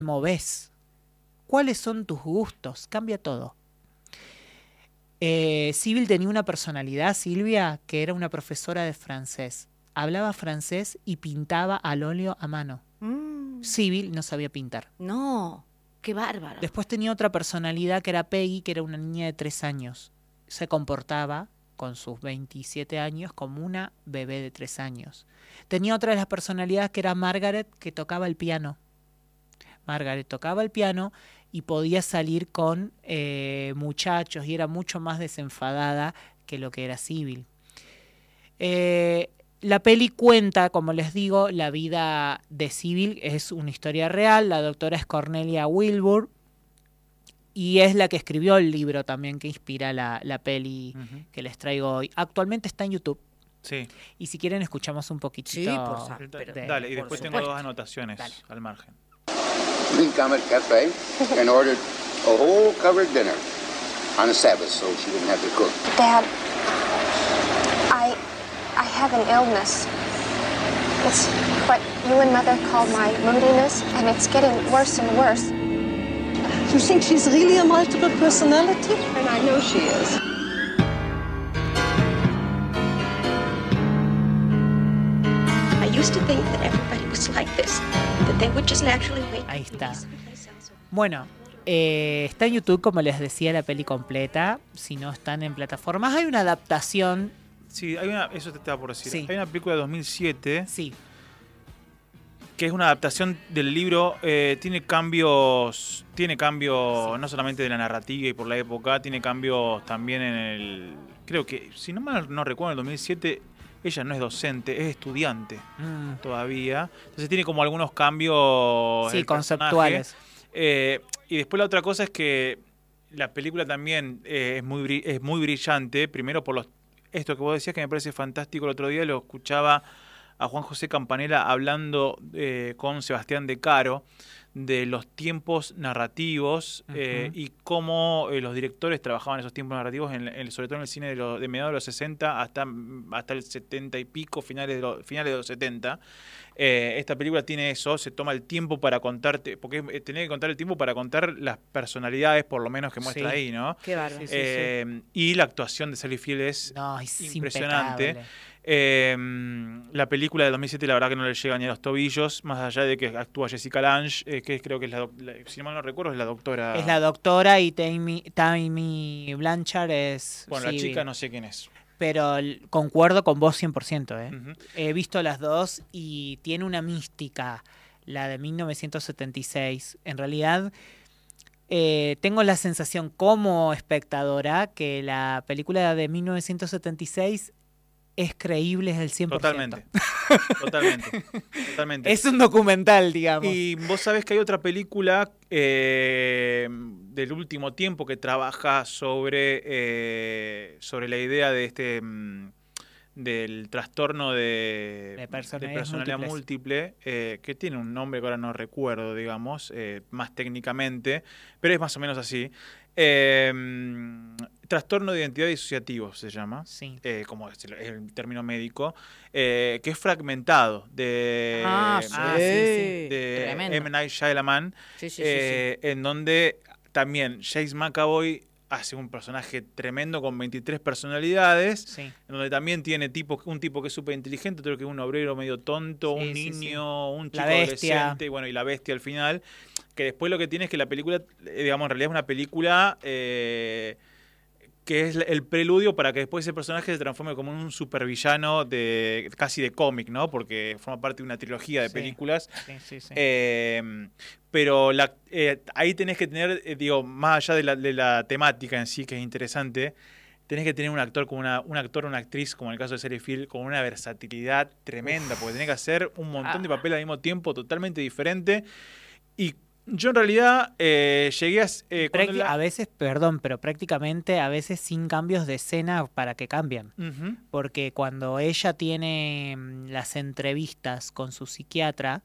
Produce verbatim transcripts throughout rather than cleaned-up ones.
movés, cuáles son tus gustos, cambia todo. Eh, Sybil tenía una personalidad, Silvia, que era una profesora de francés. Hablaba francés y pintaba al óleo a mano. Mm. Sybil no sabía pintar. No, qué bárbaro. Después tenía otra personalidad que era Peggy, que era una niña de tres años. Se comportaba con sus veintisiete años como una bebé de tres años. Tenía otra de las personalidades que era Margaret, que tocaba el piano. Margaret tocaba el piano y podía salir con eh, muchachos y era mucho más desenfadada que lo que era Sybil. Eh, la peli cuenta, como les digo, la vida de Sybil, es una historia real. La doctora es Cornelia Wilbur y es la que escribió el libro también que inspira la, la peli uh-huh. que les traigo hoy. Actualmente está en YouTube. Sí. Y si quieren escuchamos un poquitito. Sí, por favor. De, Dale, y después tengo dos anotaciones Dale. al margen. Comet Cafe and ordered a whole covered dinner on a Sabbath so she didn't have to cook. Dad, I I have an illness. It's what you and Mother call my moodiness, and it's getting worse and worse. You think she's really a multiple personality? And I know she is. I used to think that everybody was like this, that they would just naturally wake up. Ahí está. Bueno, eh, está en YouTube, como les decía, la peli completa. Si no están en plataformas, hay una adaptación. Sí, hay una, eso te estaba por decir. Sí. Hay una película de dos mil siete. Sí. Que es una adaptación del libro. Eh, tiene cambios, tiene cambios sí. no solamente de la narrativa y por la época, tiene cambios también en el. Creo que, si no mal no recuerdo, en el dos mil siete. Ella no es docente, es estudiante mm. todavía. Entonces tiene como algunos cambios sí, conceptuales. Eh, y después la otra cosa es que la película también eh, es, muy, es muy brillante. Primero por los esto que vos decías que me parece fantástico. El otro día lo escuchaba a Juan José Campanella hablando eh, con Sebastián De Caro de los tiempos narrativos uh-huh. eh, y cómo eh, los directores trabajaban esos tiempos narrativos, en, en, sobre todo en el cine de, lo, de mediados de los sesenta hasta, hasta el setenta y pico, finales de, lo, finales de los setenta. Eh, esta película tiene eso, se toma el tiempo para contarte, porque eh, tenía que contar el tiempo para contar las personalidades, por lo menos que muestra sí. ahí, ¿no? Qué bárbaro. Sí, sí, eh, sí. Y la actuación de Sally Field es, no, es impresionante. Impecable. Eh, la película de dos mil siete la verdad que no le llega ni a los tobillos, más allá de que actúa Jessica Lange, eh, que creo que es la, la, si no mal no recuerdo, es la doctora. Es la doctora y Tammy, Tammy Blanchard es... Bueno, sí, la chica no sé quién es. Pero concuerdo con vos cien por ciento. ¿eh? Uh-huh. He visto las dos y tiene una mística, la de mil novecientos setenta y seis. En realidad, eh, tengo la sensación como espectadora que la película de mil novecientos setenta y seis es creíble, es el cien por ciento. Totalmente. Totalmente. Totalmente. Es un documental, digamos. Y vos sabés que hay otra película eh, del último tiempo que trabaja sobre, eh, sobre la idea de este del trastorno de, de personalidad, de personalidad múltiple, eh, que tiene un nombre que ahora no recuerdo, digamos, eh, más técnicamente, pero es más o menos así. Eh, trastorno de identidad disociativo se llama, sí. eh, como es el, el término médico, eh, que es fragmentado de, ah, de, ah, sí, sí. de Tremendo. M. Night Shyamalan, sí, sí, eh, sí, sí. en donde también James McAvoy hace un personaje tremendo con veintitrés personalidades, sí. en donde también tiene tipo, un tipo que es súper inteligente, otro que es un obrero medio tonto, sí, un sí, niño, sí. un chico la adolescente, bueno, y la bestia al final, que después lo que tiene es que la película, digamos, en realidad es una película eh, que es el preludio para que después ese personaje se transforme como un supervillano de casi de cómic, ¿no? Porque forma parte de una trilogía de sí. películas. Sí, sí, sí. Eh, pero la, eh, ahí tenés que tener, eh, digo, más allá de la, de la temática en sí, que es interesante, tenés que tener un actor como una, un actor o una actriz, como en el caso de Sally Field, con una versatilidad tremenda, Uf. porque tenés que hacer un montón ah. de papeles al mismo tiempo, totalmente diferente. Y yo en realidad eh, llegué a... Eh, Prácti- la... A veces, perdón, pero prácticamente a veces sin cambios de escena para que cambien. Uh-huh. Porque cuando ella tiene las entrevistas con su psiquiatra,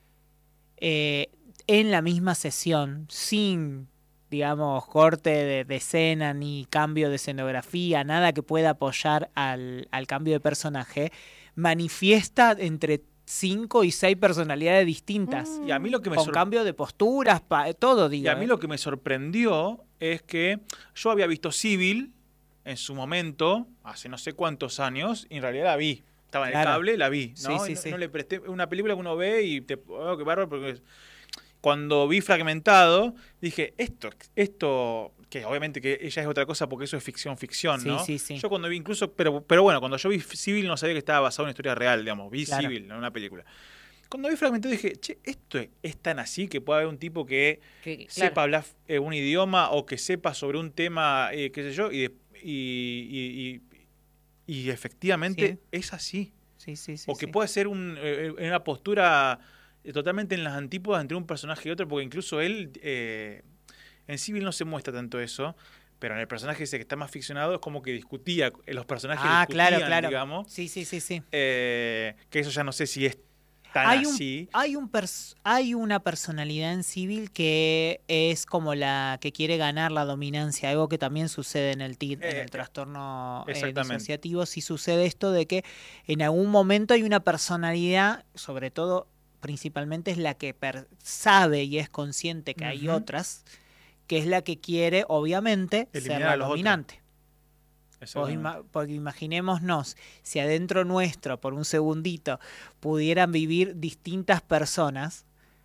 eh, en la misma sesión, sin, digamos, corte de, de escena ni cambio de escenografía, nada que pueda apoyar al, al cambio de personaje, manifiesta entre cinco y seis personalidades distintas. Y a mí lo que me Con sor- cambio de posturas, pa- todo, digo. Y a mí ¿eh? lo que me sorprendió es que yo había visto Civil en su momento, hace no sé cuántos años, y en realidad la vi. Estaba en Claro. el cable, la vi, Sí, ¿no? sí, Y no, sí. no le presté una película que uno ve y te oh, qué bárbaro, porque cuando vi Fragmentado, dije, esto, esto, que obviamente que ella es otra cosa porque eso es ficción, ficción, Sí, ¿no? sí, sí. Yo cuando vi incluso, pero, pero bueno, cuando yo vi Civil no sabía que estaba basado en una historia real, digamos, vi Claro. Civil, no en una película. Cuando vi Fragmentado dije, che, esto es, es tan así que puede haber un tipo que Que, claro. sepa hablar eh, un idioma o que sepa sobre un tema, eh, qué sé yo, y, de- y, y, y, y efectivamente Sí. es así. Sí, sí, sí. O que sí. puede ser un, eh, una postura eh, totalmente en las antípodas entre un personaje y otro, porque incluso él, eh, en Civil no se muestra tanto eso, pero en el personaje ese que está más ficcionado es como que discutía, eh, los personajes Ah, discutían, claro, claro. digamos, Sí, sí, sí, sí. eh, que eso ya no sé si es tan Hay un, así. hay, un pers- hay una personalidad en Civil que es como la que quiere ganar la dominancia, algo que también sucede en el T I D, en Eh, el trastorno eh, exactamente. disociativo. Sí sucede esto de que en algún momento hay una personalidad, sobre todo, principalmente es la que per- sabe y es consciente que hay Ujú. otras, que es la que quiere, obviamente, ser Eliminar la a los otros. dominante. Vos Exactamente. ima- porque imaginémonos, si adentro nuestro, por un segundito, pudieran vivir distintas personas,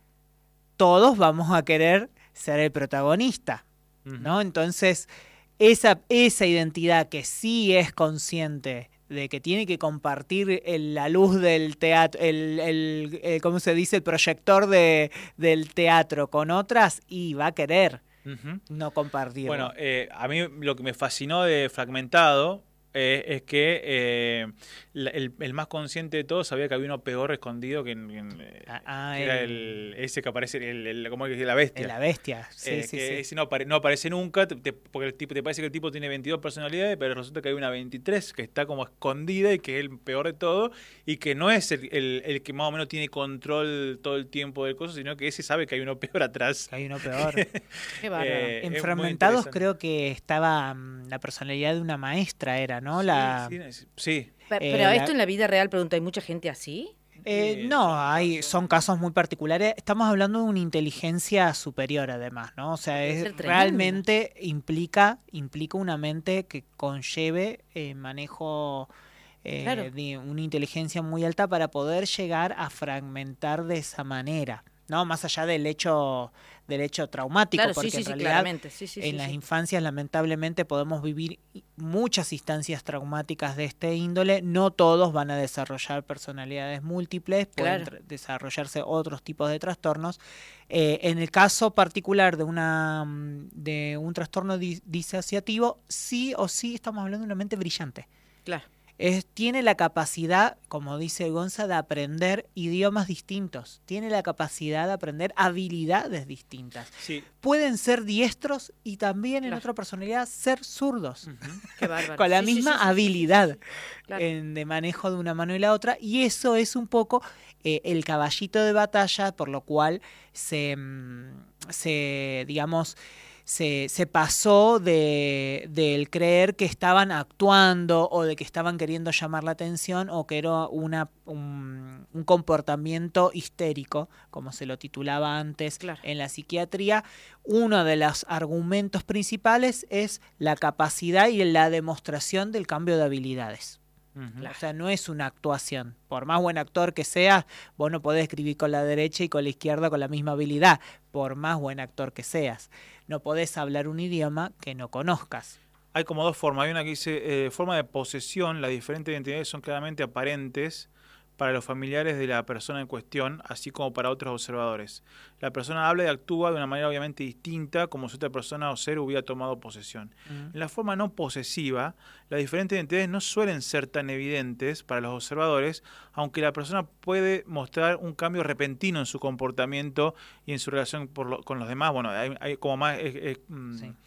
todos vamos a querer ser el protagonista, Ujú. ¿no? Entonces, esa, esa identidad que sí es consciente de que tiene que compartir el- la luz del teatro, el, el, el- ¿cómo se dice? El proyector de, del teatro con otras, y va a querer Ujú. no compartirlo. Bueno, eh, a mí lo que me fascinó de Fragmentado eh, es que eh, la- el, el más consciente de todos sabía que había uno peor escondido que, en- en, eh, Ah, ah, que era el- el, ese que aparece, el, el- ¿cómo es que es? La bestia. En la bestia, sí, Eh, sí, que sí. ese no, apare- no aparece nunca, te- te- porque el tipo, te parece que el tipo tiene veintidós personalidades, pero resulta que hay una veintitrés que está como escondida y que es el peor de todo, y que no es el, el- el que más o menos tiene control todo el tiempo del coso, sino que ese sabe que hay uno peor atrás. Que hay uno peor. Qué bárbaro. Eh, En es muy Fragmentados interesante. creo que estaba mm, la personalidad de una maestra, era, ¿no? Sí, la, sí, es- sí. Pe- eh, Pero la- esto en la vida real, pregunto, ¿hay mucha gente así? Eh, Eh, no, son hay, casos- son casos muy particulares. Estamos hablando de una inteligencia superior, además, ¿no? O sea, Debe es, ser tremendo. realmente implica, implica una mente que conlleve eh, manejo eh, Claro. de una inteligencia muy alta para poder llegar a fragmentar de esa manera, ¿no? Más allá del hecho, del hecho traumático, Claro, porque sí, sí, en sí, realidad claramente. Sí, sí, en sí, las sí. infancias lamentablemente podemos vivir i- muchas instancias traumáticas de este índole. No todos van a desarrollar personalidades múltiples, pueden Claro. tra- desarrollarse otros tipos de trastornos. Eh, en el caso particular de una mm, de un trastorno dis- disociativo, sí o sí estamos hablando de una mente brillante. Claro. Es, tiene la capacidad, como dice Gonza, de aprender idiomas distintos. Tiene la capacidad de aprender habilidades distintas. Sí. Pueden ser diestros y también en Claro. otra personalidad ser zurdos, Ujú. Qué bárbaro. con la Sí, sí, misma sí, sí, sí, habilidad sí, sí. Claro. en- de manejo de una mano y la otra. Y eso es un poco eh, el caballito de batalla por lo cual se, mm, se digamos, se, se pasó de del creer que estaban actuando o de que estaban queriendo llamar la atención o que era una, un, un comportamiento histérico, como se lo titulaba antes Claro. en la psiquiatría. Uno de los argumentos principales es la capacidad y la demostración del cambio de habilidades. Ujú. O sea, no es una actuación. Por más buen actor que seas, vos no podés escribir con la derecha y con la izquierda con la misma habilidad, por más buen actor que seas. No podés hablar un idioma que no conozcas. Hay como dos formas. Hay una que dice eh, forma de posesión. Las diferentes identidades son claramente aparentes para los familiares de la persona en cuestión, así como para otros observadores. La persona habla y actúa de una manera obviamente distinta, como si otra persona o ser hubiera tomado posesión. Mm. En la forma no posesiva, las diferentes identidades no suelen ser tan evidentes para los observadores, aunque la persona puede mostrar un cambio repentino en su comportamiento y en su relación por lo- con los demás. Bueno, hay, hay como más... eh, eh, mm, Sí.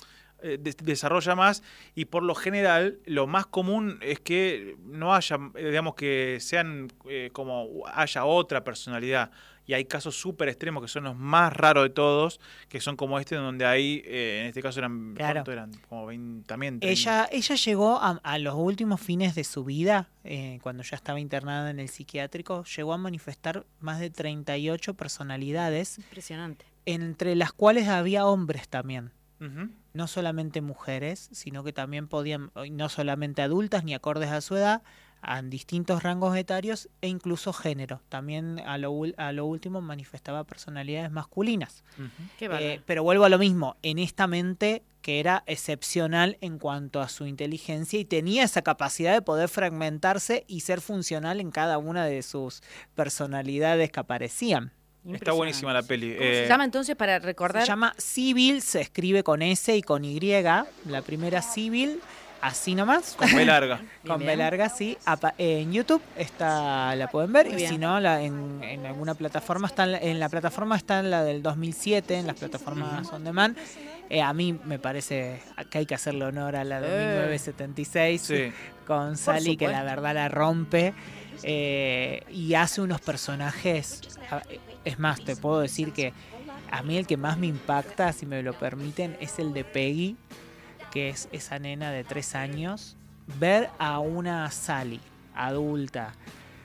eh, des- desarrolla más y por lo general lo más común es que no haya, eh, digamos que sean eh, como haya otra personalidad. Y hay casos súper extremos que son los más raros de todos, que son como este, donde hay, eh, en este caso eran, Claro. ¿cuánto eran? Como veinte, también. treinta. Ella, ella llegó a, a los últimos fines de su vida, eh, cuando ya estaba internada en el psiquiátrico, llegó a manifestar más de treinta y ocho personalidades, Impresionante. entre las cuales había hombres también. Ujú. No solamente mujeres, sino que también podían, no solamente adultas ni acordes a su edad, a distintos rangos etarios e incluso género. También a lo, ul- a lo último manifestaba personalidades masculinas. Ujú. Qué bárbaro. Eh, pero vuelvo a lo mismo, en esta mente que era excepcional en cuanto a su inteligencia y tenía esa capacidad de poder fragmentarse y ser funcional en cada una de sus personalidades que aparecían. Está buenísima la peli. ¿Cómo Eh, se llama entonces para recordar? Se llama Civil, se escribe con S y con Y. La primera Civil, así nomás. Con B larga. Con Bien, B bien. larga, sí. Apa- En YouTube está, la pueden ver. Muy Y bien. si no, la, en, en alguna plataforma está en la, en la plataforma está en la del dos mil siete, en las plataformas on demand. Eh, a mí me parece que hay que hacerle honor a la de Eh. mil novecientos setenta y seis Sí. con Sally, que la supuesto. verdad la rompe. eh, y hace unos personajes. a- Es más, te puedo decir que a mí el que más me impacta, si me lo permiten, es el de Peggy, que es esa nena de tres años. Ver a una Sally adulta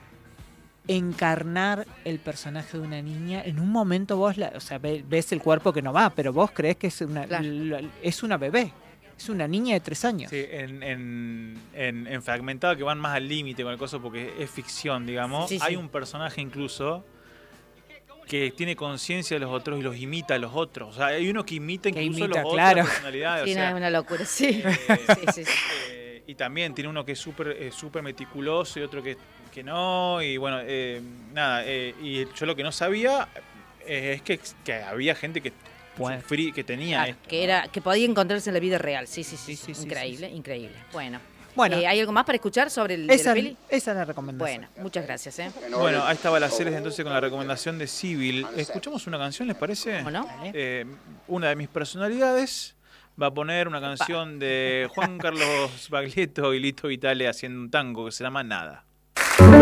encarnar el personaje de una niña, en un momento vos, la, o sea, ve- ves el cuerpo que no va, pero vos crees que es una, Claro. la- es una bebé, es una niña de tres años. Sí, en, en, en, en fragmentado que van más al límite con el coso porque es ficción, digamos. Sí, sí. Hay un personaje incluso que tiene conciencia de los otros y los imita a los otros. O sea, hay uno que imita Que incluso imita, los claro. otras personalidades. Sí, o no, sea, es una locura, sí. eh, Sí, sí, sí. eh, y también tiene uno que es súper eh, súper meticuloso y otro que, que no. Y bueno, eh, nada. eh, y yo lo que no sabía eh, es que, que había gente que, Bueno. sufrí- que tenía Claro, esto. que ¿no? era que podía encontrarse en la vida real. Sí, sí, sí. Sí, sí, sí, increíble, sí, sí. increíble. Bueno. Bueno. Eh, ¿hay algo más para escuchar sobre el de Esa, la peli? esa es la recomendación. Bueno, muchas gracias, ¿eh? In Bueno, order- ahí estaba la serie entonces con la recomendación de Civil. ¿Escuchamos una canción, les parece? ¿Cómo no? Dale. Eh, una de mis personalidades va a poner una canción de Juan Carlos Baglietto y Lito Vitale haciendo un tango que se llama Nada.